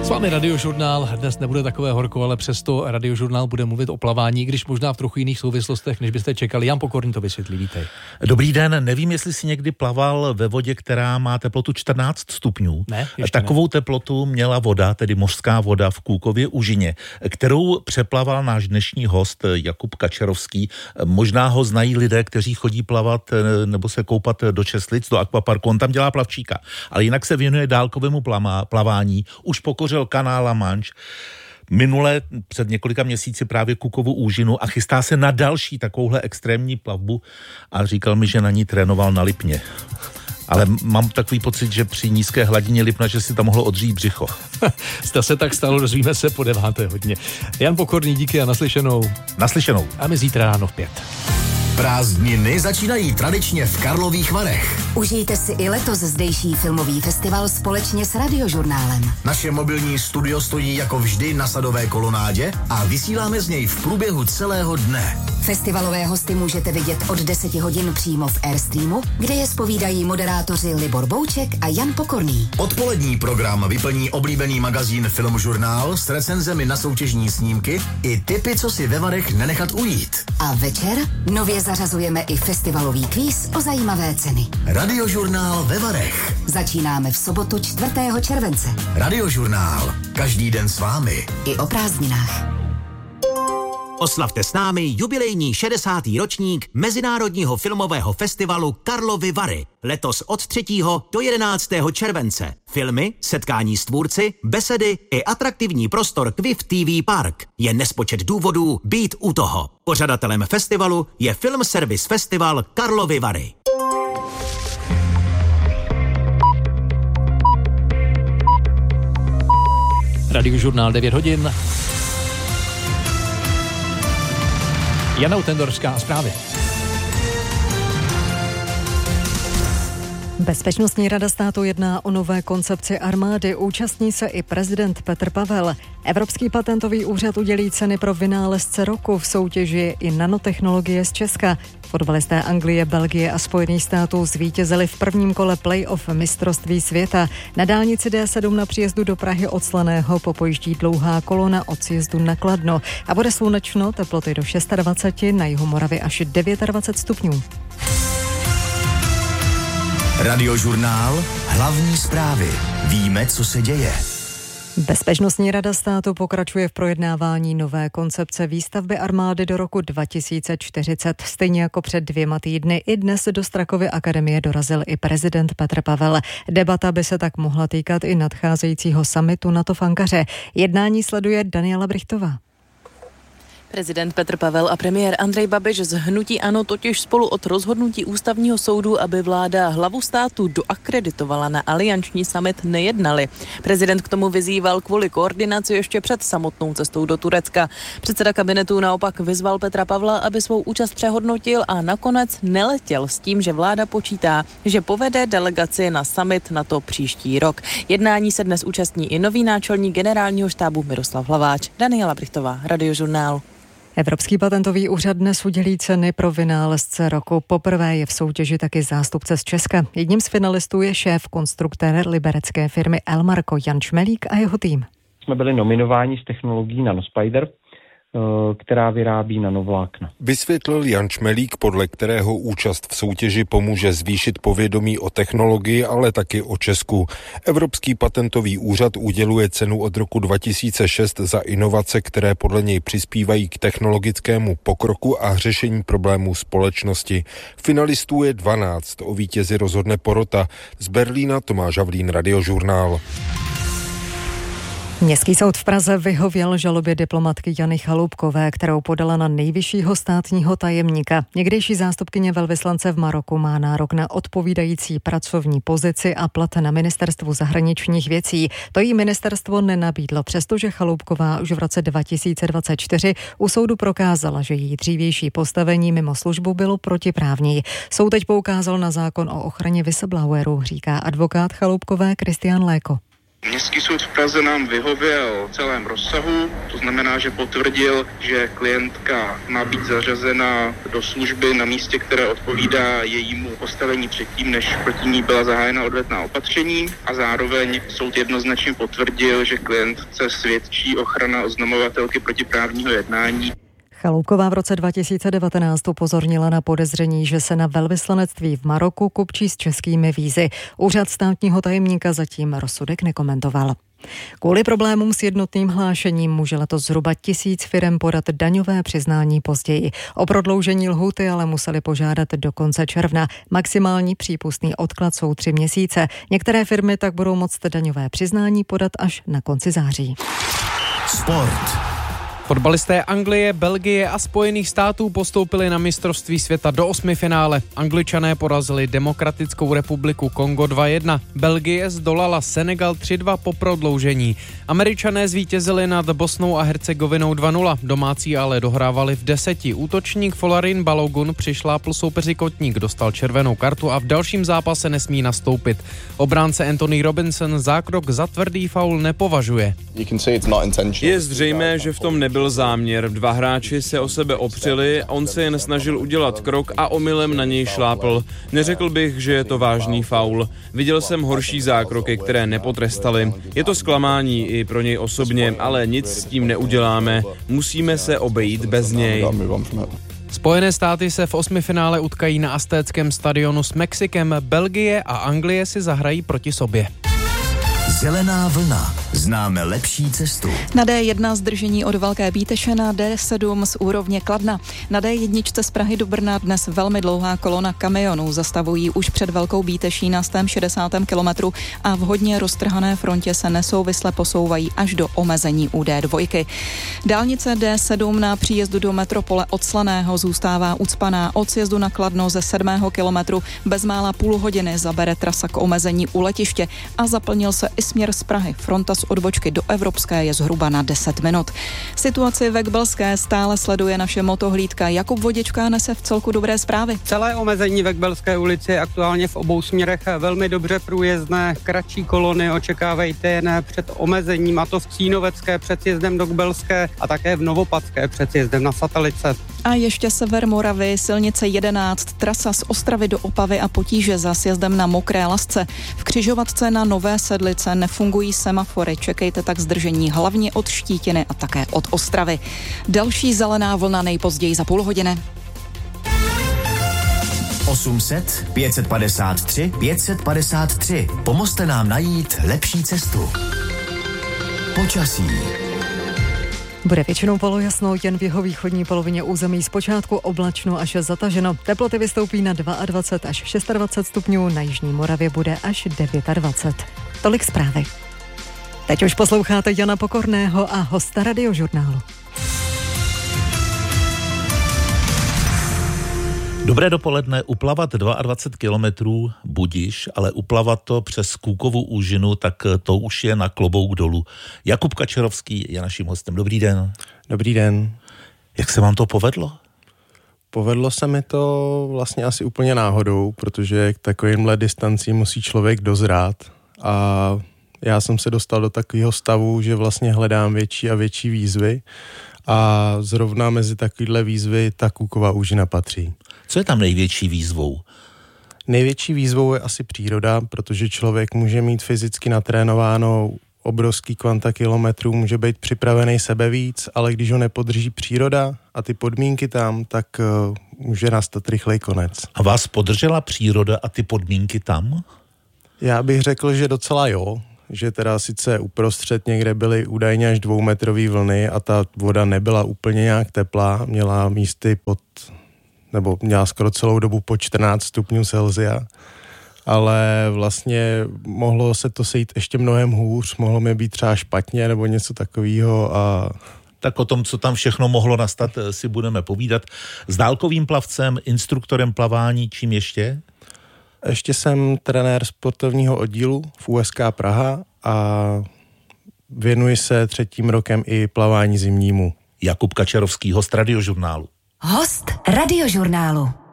S vámi Radiožurnál. Dnes nebude takové horko, ale přesto Radiožurnál bude mluvit o plavání, když možná v trochu jiných souvislostech, než byste čekali. Jan Pokorný to vysvětlí, vítej. Dobrý den, nevím, jestli si někdy plaval ve vodě, která má teplotu 14 stupňů. Ne, takovou teplotu měla voda, tedy mořská voda v Kůkově úžině, kterou přeplaval náš dnešní host Jakub Kačerovský. Možná ho znají lidé, kteří chodí plavat nebo se koupat do Česlic, do akvaparku. On tam dělá plavčíka, ale jinak se věnuje dálkovému plavání. Už pokořil kanál La Manche. Minule před několika měsíci právě Kůkovu úžinu a chystá se na další takovouhle extrémní plavbu a říkal mi, že na ní trénoval na Lipně. Ale mám takový pocit, že při nízké hladině Lipna, že si tam mohlo odřít břicho. Zda se tak stalo, dozvíme se po 9:00. Jan Pokorný, díky a naslyšenou. Naslyšenou. A my zítra ráno v 5. Prázdniny začínají tradičně v Karlových Varech. Užijte si i letos zdejší filmový festival společně s Radiožurnálem. Naše mobilní studio stojí jako vždy na Sadové kolonádě a vysíláme z něj v průběhu celého dne. Festivalové hosty můžete vidět od 10 hodin přímo v Airstreamu, kde je zpovídají moderátoři Libor Bouček a Jan Pokorný. Odpolední program vyplní oblíbený magazín Filmžurnál s recenzemi na soutěžní snímky i tipy, co si ve Varech nenechat ujít. A večer nově zařazujeme i festivalový kvíz o zajímavé ceny. Radiožurnál ve Varech. Začínáme v sobotu 4. července. Radiožurnál. Každý den s vámi. I o prázdninách. Oslavte s námi jubilejní 60. ročník Mezinárodního filmového festivalu Karlovy Vary. Letos od 3. do 11. července. Filmy, setkání s tvůrci, besedy i atraktivní prostor Quiff TV Park. Je nespočet důvodů být u toho. Pořadatelem festivalu je Film Service Festival Karlovy Vary. Radiožurnál 9:00. Jana Utendorská, zprávy. Bezpečnostní rada státu jedná o nové koncepci armády. Účastní se i prezident Petr Pavel. Evropský patentový úřad udělí ceny pro vynálezce roku v soutěži i nanotechnologie z Česka. Fotbalisté Anglie, Belgie a Spojených států zvítězili v prvním kole playoff mistrovství světa. Na dálnici D7 na příjezdu do Prahy od Slaného popojíždí dlouhá kolona od sjezdu na Kladno. A bude slunečno, teploty do 26, na jihu Moravy až 29 stupňů. Radiožurnál. Hlavní zprávy. Víme, co se děje. Bezpečnostní rada státu pokračuje v projednávání nové koncepce výstavby armády do roku 2040. Stejně jako před 2 týdny i dnes do Strakovy akademie dorazil i prezident Petr Pavel. Debata by se tak mohla týkat i nadcházejícího summitu NATO v Ankaře. Jednání sleduje Daniela Brichtová. Prezident Petr Pavel a premiér Andrej Babiš z hnutí ANO totiž spolu od rozhodnutí ústavního soudu, aby vláda hlavu státu doakreditovala na alianční summit, nejednali. Prezident k tomu vyzýval kvůli koordinaci ještě před samotnou cestou do Turecka. Předseda kabinetu naopak vyzval Petra Pavla, aby svou účast přehodnotil a nakonec neletěl s tím, že vláda počítá, že povede delegaci na summit NATO příští rok. Jednání se dnes účastní i nový náčelník generálního štábu Miroslav Hlaváč. Daniela Brichtová, Radiožurnál. Evropský patentový úřad dnes udělí ceny pro vynálezce roku. Poprvé je v soutěži taky zástupce z Česka. Jedním z finalistů je šéf konstruktér liberecké firmy Elmarko Jan Čmelík a jeho tým. Jsme byli nominováni s technologií Nanospider, která vyrábí nanovlákna. Vysvětlil Jan Čmelík, podle kterého účast v soutěži pomůže zvýšit povědomí o technologii, ale taky o Česku. Evropský patentový úřad uděluje cenu od roku 2006 za inovace, které podle něj přispívají k technologickému pokroku a řešení problémů společnosti. Finalistů je 12, o vítězi rozhodne porota. Z Berlína Tomáš Havlín, Radiožurnál. Městský soud v Praze vyhověl žalobě diplomatky Jany Chaloupkové, kterou podala na nejvyššího státního tajemníka. Někdejší zástupkyně velvyslance v Maroku má nárok na odpovídající pracovní pozici a plat na ministerstvu zahraničních věcí. To jí ministerstvo nenabídlo, přestože Chaloupková už v roce 2024 u soudu prokázala, že její dřívější postavení mimo službu bylo protiprávní. Soud teď poukázal na zákon o ochraně whistleblowerů, říká advokát Chaloupkové Kristián Léko. Městský soud v Praze nám vyhověl v celém rozsahu, to znamená, že potvrdil, že klientka má být zařazena do služby na místě, které odpovídá jejímu postavení předtím, než proti ní byla zahájena odvetná opatření, a zároveň soud jednoznačně potvrdil, že klientce svědčí ochrana oznamovatelky protiprávního jednání. Chaloupková v roce 2019 upozornila na podezření, že se na velvyslanectví v Maroku kupčí s českými vízy. Úřad státního tajemníka zatím rozsudek nekomentoval. Kvůli problémům s jednotným hlášením může letos zhruba 1000 firem podat daňové přiznání později. O prodloužení lhůty ale museli požádat do konce června. Maximální přípustný odklad jsou 3 měsíce. Některé firmy tak budou moct daňové přiznání podat až na konci září. Sport. Fotbalisté Anglie, Belgie a Spojených států postoupili na mistrovství světa do 8. finále. Angličané porazili Demokratickou republiku Kongo 2-1. Belgie zdolala Senegal 3-2 po prodloužení. Američané zvítězili nad Bosnou a Hercegovinou 2-0. Domácí ale dohrávali v 10. Útočník Folarin Balogun přišlápl soupeři kotník, dostal červenou kartu a v dalším zápase nesmí nastoupit. Obránce Anthony Robinson zákrok za tvrdý faul nepovažuje. Je zřejmé, že v tom nebyl záměr. 2 hráči se o sebe opřeli, on se jen snažil udělat krok a omylem na něj šlápl. Neřekl bych, že je to vážný faul. Viděl jsem horší zákroky, které nepotrestaly. Je to zklamání i pro něj osobně, ale nic s tím neuděláme. Musíme se obejít bez něj. Spojené státy se v 8. finále utkají na Aztéckém stadionu s Mexikem. Belgie a Anglie si zahrají proti sobě. Zelená vlna. Známe lepší cestu. Na D1 zdržení od Velké Bíteše, na D7 z úrovně Kladna. Na D1 z Prahy do Brna dnes velmi dlouhá kolona kamionů zastavují už před Velkou Bíteší na 160. kilometru a v hodně roztrhané frontě se nesouvisle posouvají až do omezení u D2. Dálnice D7 na příjezdu do metropole od Slaného zůstává ucpaná. Od sjezdu na Kladno ze 7. kilometru bezmála půl hodiny zabere trasa k omezení u letiště a zaplnil se i směr z Prahy. Fronta z odbočky do Evropské je zhruba na 10 minut. Situaci ve Kbelské stále sleduje naše motohlídka. Jakub Vodička nese v celku dobré zprávy. Celé omezení ve Kbelské ulici je aktuálně v obou směrech velmi dobře průjezdné. Kratší kolony očekávejte jen před omezením, a to v Cínovecké před sjezdem do Kbelské a také v Novopadské před sjezdem na Satelice. A ještě sever Moravy, silnice 11, trasa z Ostravy do Opavy a potíže za sjezdem na Mokré Lasce. V křižovatce na Nové Sedlice nefungují semafory, čekejte tak zdržení hlavně od Štítiny a také od Ostravy. Další zelená vlna nejpozději za půl hodiny. 800 553 553. Pomozte nám najít lepší cestu. Počasí. Bude většinou polojasno, jen v jihovýchodní polovině území zpočátku oblačno až zataženo. Teploty vystoupí na 22 až 26 stupňů, na jižní Moravě bude až 29. Tolik zprávy. Teď už posloucháte Jana Pokorného a hosta Radiožurnálu. Dobré dopoledne. Uplavat 22 kilometrů budiš, ale uplavat to přes Kůkovu úžinu, tak to už je na klobouk dolů. Jakub Kačerovský je naším hostem. Dobrý den. Dobrý den. Jak se vám to povedlo? Povedlo se mi to vlastně asi úplně náhodou, protože k takovýmhle distancím musí člověk dozrát a já jsem se dostal do takového stavu, že vlastně hledám větší a větší výzvy a zrovna mezi takovýhle výzvy ta Kůkova úžina patří. Co je tam největší výzvou? Největší výzvou je asi příroda, protože člověk může mít fyzicky natrénováno obrovský kvanta kilometrů, může být připravený sebevíc, ale když ho nepodrží příroda a ty podmínky tam, tak může nastat rychlej konec. A vás podržela příroda a ty podmínky tam? Já bych řekl, že docela jo, že teda sice uprostřed někde byly údajně až 2metrový vlny a ta voda nebyla úplně nějak teplá, měla místy měla skoro celou dobu po 14 stupňů Celsia, ale vlastně mohlo se to sejít ještě mnohem hůř, mohlo mi být třeba špatně nebo něco takového a... Tak o tom, co tam všechno mohlo nastat, si budeme povídat. S dálkovým plavcem, instruktorem plavání, čím ještě? Ještě jsem trenér sportovního oddílu v USK Praha a věnuji se 3. rokem i plavání zimnímu. Jakub Kačerovský, host Radiožurnálu. Host Radiožurnálu.